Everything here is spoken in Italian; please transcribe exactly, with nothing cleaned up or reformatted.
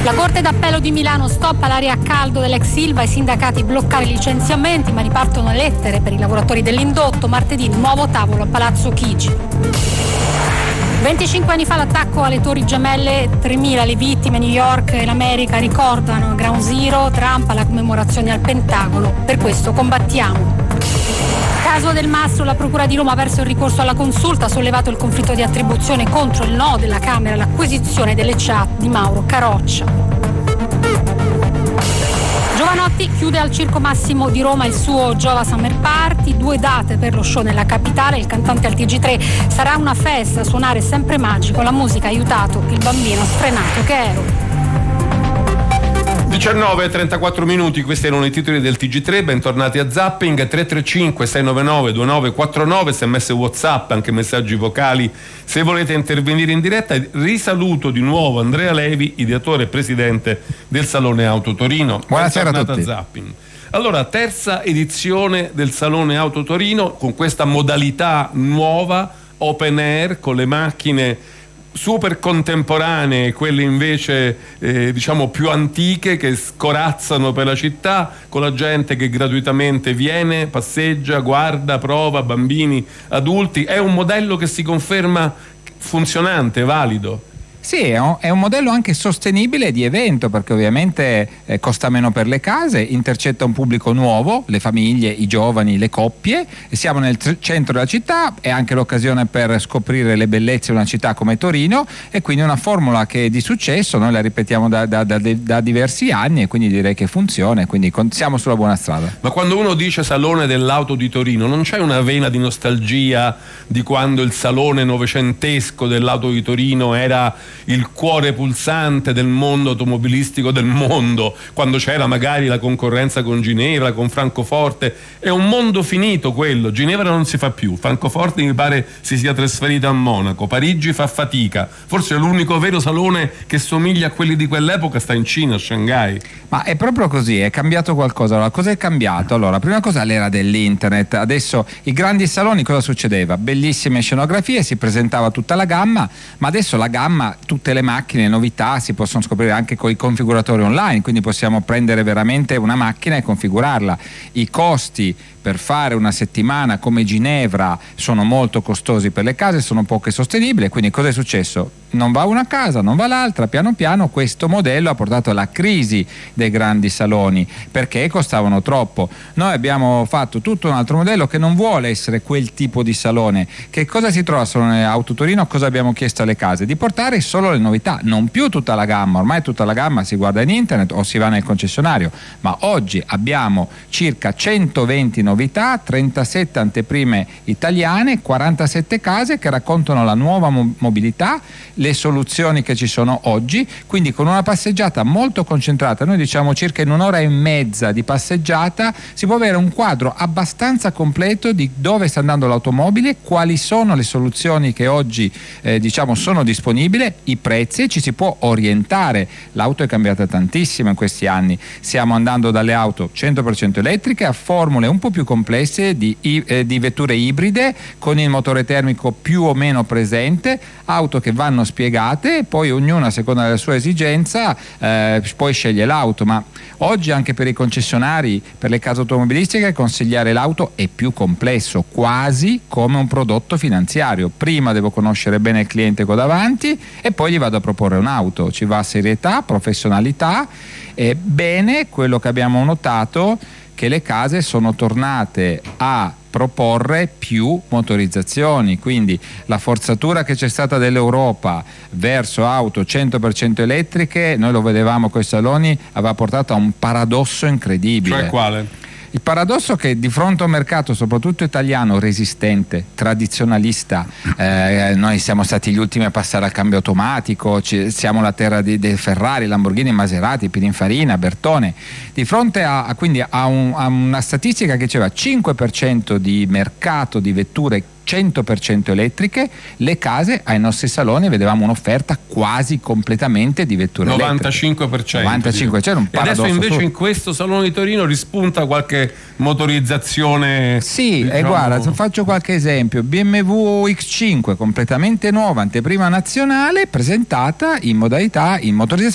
La Corte d'Appello di Milano stoppa l'aria a caldo dell'ex Ilva, i sindacati bloccare i licenziamenti, ma ripartono lettere per i lavoratori dell'indotto. Martedì nuovo tavolo a Palazzo Chigi. venticinque anni fa l'attacco alle Torri Gemelle, tremila le vittime, New York e l'America ricordano Ground Zero, Trump alla commemorazione al Pentagono, per questo combattiamo. Caso Del Mastro, la Procura di Roma ha perso il ricorso alla consulta, ha sollevato il conflitto di attribuzione contro il no della Camera all'acquisizione delle chat di Mauro Caroccia. Giovanotti chiude al Circo Massimo di Roma il suo Giova Summer Party, due date per lo show nella capitale, il cantante al T G tre sarà una festa, suonare sempre magico, la musica ha aiutato il bambino sfrenato che ero. diciannove e trentaquattro minuti, questi erano i titoli del T G tre, bentornati a Zapping. Tre tre cinque sei nove nove due nove quattro nove, sms WhatsApp, anche messaggi vocali se volete intervenire in diretta. Risaluto di nuovo Andrea Levi, ideatore e presidente del Salone Auto Torino. Buonasera a tutti. Zapping. Allora, terza edizione del Salone Auto Torino con questa modalità nuova, open air, con le macchine super contemporanee, quelle invece eh, diciamo più antiche che scorazzano per la città, con la gente che gratuitamente viene, passeggia, guarda, prova, bambini, adulti. È un modello che si conferma funzionante, valido. Sì, è un, è un modello anche sostenibile di evento, perché ovviamente eh, costa meno per le case, intercetta un pubblico nuovo, le famiglie, i giovani, le coppie, e siamo nel tr- centro della città, è anche l'occasione per scoprire le bellezze di una città come Torino, e quindi una formula che è di successo, noi la ripetiamo da, da, da, da diversi anni, e quindi direi che funziona, e quindi con, siamo sulla buona strada. Ma quando uno dice Salone dell'Auto di Torino, non c'è una vena di nostalgia di quando il salone novecentesco dell'Auto di Torino era il cuore pulsante del mondo automobilistico del mondo, quando c'era magari la concorrenza con Ginevra, con Francoforte? È un mondo finito quello. Ginevra non si fa più, Francoforte mi pare si sia trasferita a Monaco, Parigi fa fatica, forse l'unico vero salone che somiglia a quelli di quell'epoca sta in Cina, a Shanghai. Ma è proprio così, è cambiato qualcosa. Allora, cosa è cambiato? Allora, prima cosa l'era dell'internet. Adesso i grandi saloni, cosa succedeva? Bellissime scenografie, si presentava tutta la gamma, ma adesso la gamma, tutte le macchine, novità, si possono scoprire anche con i configuratori online, quindi possiamo prendere veramente una macchina e configurarla. I costi per fare una settimana come Ginevra sono molto costosi per le case, sono poco sostenibili, quindi cosa è successo? Non va una casa, non va l'altra, piano piano questo modello ha portato alla crisi dei grandi saloni, perché costavano troppo. Noi abbiamo fatto tutto un altro modello che non vuole essere quel tipo di salone. Che cosa si trova solo nell'Auto Torino? Cosa abbiamo chiesto alle case? Di portare solo le novità, non più tutta la gamma. Ormai tutta la gamma si guarda in internet o si va nel concessionario, ma oggi abbiamo circa centoventi novità, trentasette anteprime italiane, quarantasette case che raccontano la nuova mo- mobilità, le soluzioni che ci sono oggi, quindi con una passeggiata molto concentrata, noi diciamo circa in un'ora e mezza di passeggiata si può avere un quadro abbastanza completo di dove sta andando l'automobile, quali sono le soluzioni che oggi eh, diciamo sono disponibili, i prezzi, ci si può orientare. L'auto è cambiata tantissimo in questi anni, stiamo andando dalle auto cento per cento elettriche a formule un po' più complesse di, eh, di vetture ibride con il motore termico più o meno presente, auto che vanno spiegate e poi ognuno a seconda della sua esigenza eh, poi sceglie l'auto. Ma oggi anche per i concessionari, per le case automobilistiche, consigliare l'auto è più complesso, quasi come un prodotto finanziario. Prima devo conoscere bene il cliente che ho davanti e poi gli vado a proporre un'auto, ci va serietà, professionalità. E bene, quello che abbiamo notato che le case sono tornate a proporre più motorizzazioni, quindi la forzatura che c'è stata dell'Europa verso auto cento per cento elettriche, noi lo vedevamo con i saloni, aveva portato a un paradosso incredibile. Cioè quale? Il paradosso è che di fronte a un mercato soprattutto italiano resistente, tradizionalista, eh, noi siamo stati gli ultimi a passare al cambio automatico, ci, siamo la terra di, di Ferrari, Lamborghini, Maserati, Pininfarina, Bertone, di fronte a, a, quindi a, un, a una statistica che diceva cinque per cento di mercato di vetture cento per cento elettriche, le case ai nostri saloni vedevamo un'offerta quasi completamente di vetture novantacinque per cento elettriche. novantacinque per cento, c'era un paradosso. E adesso invece solo. In questo salone di Torino rispunta qualche motorizzazione. Sì, diciamo... e guarda, faccio qualche esempio. B M W X cinque completamente nuova, anteprima nazionale, presentata in modalità in motorizzazione